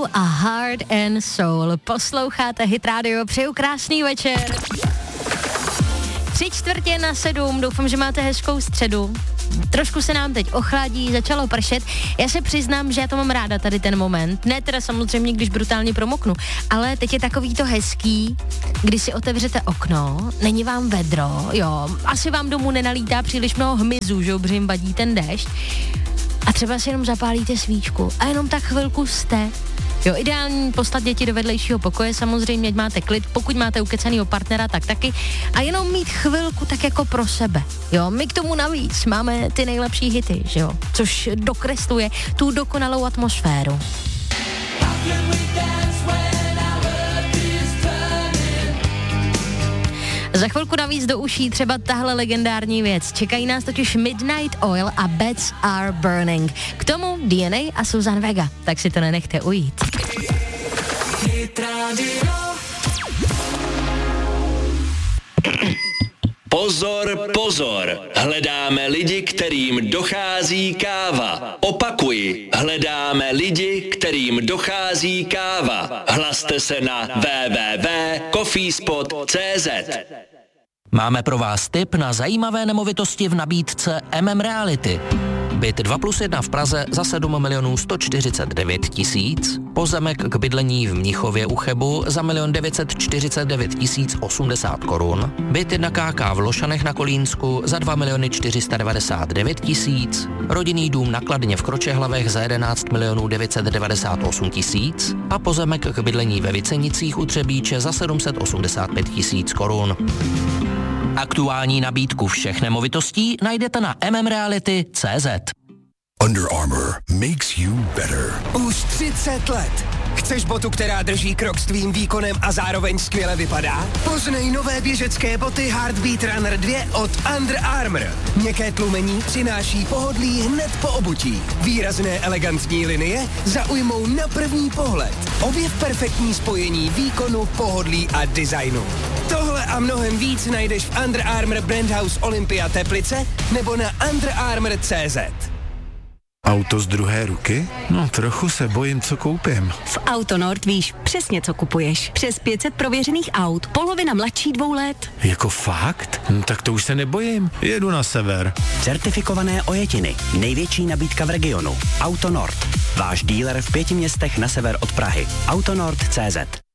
a Heart and Soul. Posloucháte Hit Radio, přeju krásný večer. 6:45, doufám, že máte hezkou středu. Trošku se nám teď ochladí, začalo pršet. Já se přiznám, že já to mám ráda, tady ten moment. Ne teda samozřejmě, když brutálně promoknu, ale teď je takový to hezký, kdy si otevřete okno, není vám vedro, jo, asi vám domů nenalítá příliš mnoho hmyzu, že jo, protože jim vadí ten déšť. A třeba si jenom zapálíte svíčku a jenom tak chvilku jste. Jo, ideální poslat děti do vedlejšího pokoje, samozřejmě, ať máte klid, pokud máte ukecanýho partnera, tak taky. A jenom mít chvilku tak jako pro sebe. Jo, my k tomu navíc máme ty nejlepší hity, že jo, což dokresluje tu dokonalou atmosféru. Za chvilku navíc do uší třeba tahle legendární věc. Čekají nás totiž Midnight Oil a Beds Are Burning. K tomu DNA a Suzanne Vega. Tak si to nenechte ujít. Pozor, pozor, hledáme lidi, kterým dochází káva. Opakuji, hledáme lidi, kterým dochází káva. Hlaste se na www.coffeespot.cz. Máme pro vás tip na zajímavé nemovitosti v nabídce Reality. Byt 2+1 v Praze za 7 149 000, pozemek k bydlení v Mnichově u Chebu za 1 949 080 korun, byt 1 KK v Lošanech na Kolínsku za 2 499 000, rodinný dům na Kladně v Kročehlavech za 11 998 000 a pozemek k bydlení ve Vicenicích u Třebíče za 785 000 korun. Aktuální nabídku všech nemovitostí najdete na mmreality.cz. Under Armour makes you better. Už 30 let. Chceš botu, která drží krok s tvým výkonem a zároveň skvěle vypadá? Poznej nové běžecké boty Heartbeat Runner 2 od Under Armour. Měkké tlumení přináší pohodlí hned po obutí. Výrazné elegantní linie zaujmou na první pohled. Objev perfektní spojení výkonu, pohodlí a designu. Tohle a mnohem víc najdeš v Under Armour Brand House Olympia Teplice nebo na underarmour.cz. Auto z druhé ruky? No, trochu se bojím, co koupím. V AutoNord víš přesně, co kupuješ. Přes 500 prověřených aut, polovina mladší 2 let. Jako fakt? No, tak to už se nebojím. Jedu na sever. Certifikované ojetiny. Největší nabídka v regionu. AutoNord. Váš díler v 5 městech na sever od Prahy. AutoNord.cz.